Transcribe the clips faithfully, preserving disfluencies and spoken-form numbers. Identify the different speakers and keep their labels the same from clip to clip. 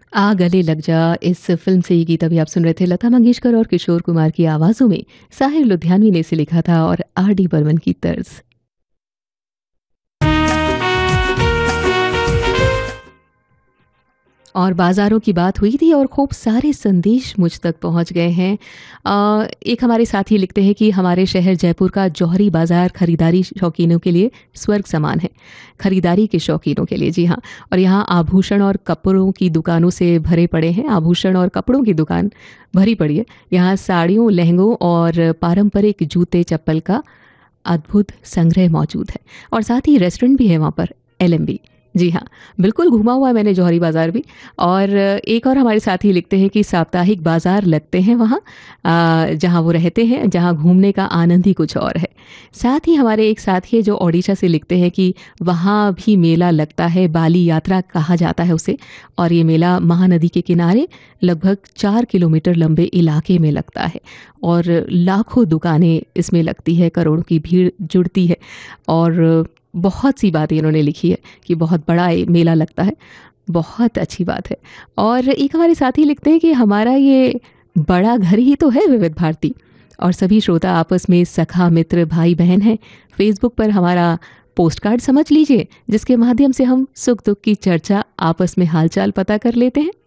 Speaker 1: आ गले लग जा इस फ़िल्म से ये गीत अभी आप सुन रहे थे लता मंगेशकर और किशोर कुमार की आवाज़ों में। साहिर लुधियानवी ने इसे लिखा था और आर डी बर्मन की तर्ज। और बाज़ारों की बात हुई थी और खूब सारे संदेश मुझ तक पहुंच गए हैं। अ, एक हमारे साथी लिखते हैं कि हमारे शहर जयपुर का जौहरी बाज़ार खरीदारी शौकीनों के लिए स्वर्ग समान है। खरीदारी के शौकीनों के लिए, जी हाँ। और यहाँ आभूषण और कपड़ों की दुकानों से भरे पड़े हैं। आभूषण और कपड़ों की दुकान भरी पड़ी है। यहाँ साड़ियों, लहंगों और पारंपरिक जूते चप्पल का अद्भुत संग्रह मौजूद है। और साथ ही रेस्टोरेंट भी है वहाँ पर, एल एम बी। जी हाँ, बिल्कुल घूमा हुआ है मैंने जौहरी बाज़ार भी। और एक और हमारे साथी लिखते हैं कि साप्ताहिक बाज़ार लगते हैं वहाँ, अ, जहाँ वो रहते हैं, जहाँ घूमने का आनंद ही कुछ और है। साथ ही हमारे एक साथी है जो ओडिशा से लिखते हैं कि वहाँ भी मेला लगता है, बाली यात्रा कहा जाता है उसे। और ये मेला महानदी के किनारे लगभग चार किलोमीटर लंबे इलाके में लगता है। और लाखों दुकानें इसमें लगती है, करोड़ों की भीड़ जुड़ती है। और बहुत सी बातें इन्होंने लिखी है कि बहुत बड़ा ये मेला लगता है। बहुत अच्छी बात है। और एक हमारे साथी लिखते हैं कि हमारा ये बड़ा घर ही तो है विविध भारती, और सभी श्रोता आपस में सखा मित्र भाई बहन हैं। फेसबुक पर हमारा पोस्ट कार्ड समझ लीजिए, जिसके माध्यम से हम सुख दुख की चर्चा, आपस में हालचाल पता कर लेते हैं।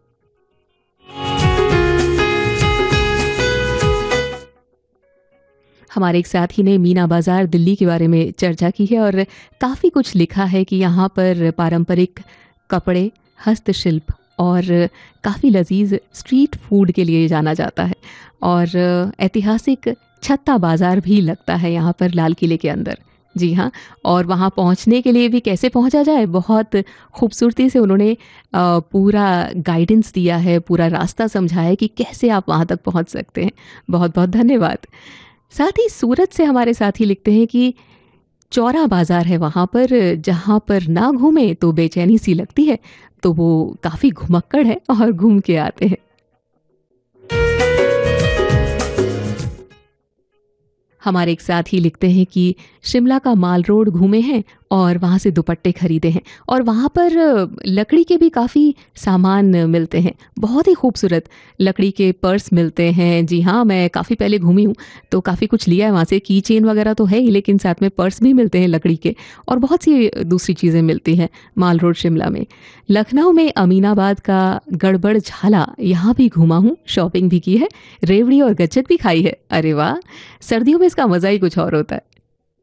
Speaker 1: हमारे एक साथी ने मीना बाज़ार दिल्ली के बारे में चर्चा की है और काफ़ी कुछ लिखा है कि यहाँ पर पारंपरिक कपड़े, हस्तशिल्प और काफ़ी लजीज स्ट्रीट फूड के लिए जाना जाता है। और ऐतिहासिक छत्ता बाज़ार भी लगता है यहाँ पर लाल किले के अंदर। जी हाँ। और वहाँ पहुँचने के लिए भी कैसे पहुँचा जाए, बहुत खूबसूरती से उन्होंने अ, पूरा गाइडेंस दिया है, पूरा रास्ता समझाया है कि कैसे आप वहाँ तक पहुँच सकते हैं। बहुत बहुत धन्यवाद। साथ ही सूरत से हमारे साथी लिखते हैं कि चौरा बाज़ार है वहाँ पर, जहाँ पर ना घूमें तो बेचैनी सी लगती है। तो वो काफ़ी घुमक्कड़ है और घूम के आते हैं। हमारे एक साथी लिखते हैं कि शिमला का माल रोड घूमे हैं और वहाँ से दुपट्टे खरीदे हैं। और वहाँ पर लकड़ी के भी काफ़ी सामान मिलते हैं, बहुत ही खूबसूरत लकड़ी के पर्स मिलते हैं। जी हाँ, मैं काफ़ी पहले घूमी हूँ तो काफ़ी कुछ लिया है वहाँ से। की चेन वगैरह तो है ही, लेकिन साथ में पर्स भी मिलते हैं लकड़ी के, और बहुत सी दूसरी चीज़ें मिलती हैं माल रोड शिमला में। लखनऊ में अमीनाबाद का गड़बड़ झाला, यहाँ भी घूमा हूँ, शॉपिंग भी की है, रेवड़ी और गच्चक भी खाई है। अरे वाह, सर्दियों में इसका मज़ा ही कुछ और होता है।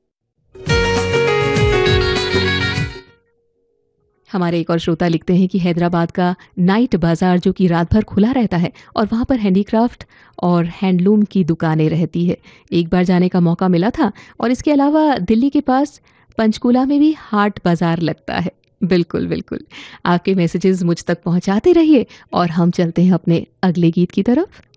Speaker 1: हमारे एक और श्रोता लिखते हैं कि हैदराबाद का नाइट बाज़ार जो कि रात भर खुला रहता है, और वहाँ पर हैंडीक्राफ्ट और हैंडलूम की दुकानें रहती है। एक बार जाने का मौका मिला था। और इसके अलावा दिल्ली के पास पंचकूला में भी हाट बाज़ार लगता है। बिल्कुल बिल्कुल, आपके मैसेजेस मुझ तक पहुँचाते रहिए और हम चलते हैं अपने अगले गीत की तरफ।